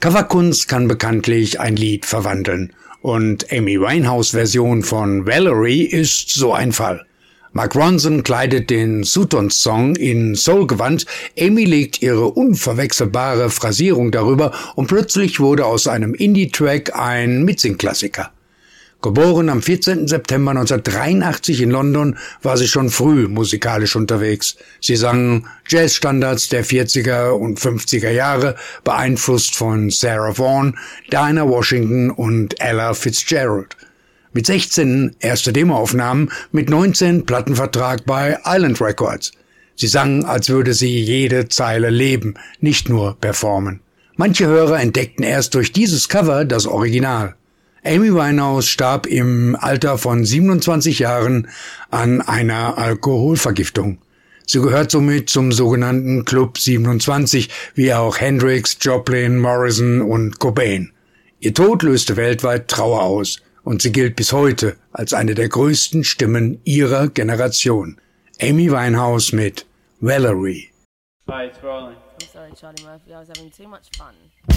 Coverkunst kann bekanntlich ein Lied verwandeln. Und Amy Winehouse' Version von Valerie ist so ein Fall. Mark Ronson kleidet den Sutton-Song in Soul-Gewand, Amy legt ihre unverwechselbare Phrasierung darüber und plötzlich wurde aus einem Indie-Track ein Mitsing-Klassiker. Geboren am 14. September 1983 in London, war sie schon früh musikalisch unterwegs. Sie sang Jazzstandards der 40er und 50er Jahre, beeinflusst von Sarah Vaughan, Dinah Washington und Ella Fitzgerald. Mit 16 erste Demoaufnahmen, mit 19 Plattenvertrag bei Island Records. Sie sang, als würde sie jede Zeile leben, nicht nur performen. Manche Hörer entdeckten erst durch dieses Cover das Original. Amy Winehouse starb im Alter von 27 Jahren an einer Alkoholvergiftung. Sie gehört somit zum sogenannten Club 27, wie auch Hendrix, Joplin, Morrison und Cobain. Ihr Tod löste weltweit Trauer aus und sie gilt bis heute als eine der größten Stimmen ihrer Generation. Amy Winehouse mit Valerie. Hi, it's rolling. I'm sorry, Charlie Murphy. I was having too much fun.